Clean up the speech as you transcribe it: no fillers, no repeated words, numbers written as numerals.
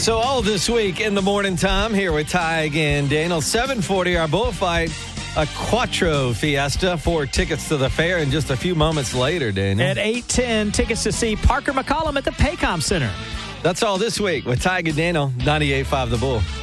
So all this week in the morning time here with Tig and Daniel. 7:40, our bullfight, a Quattro Fiesta. 4 tickets to the fair in just a few moments later, Daniel. At 8:10, tickets to see Parker McCollum at the Paycom Center. That's all this week with Tig and Daniel, 98.5 The Bull.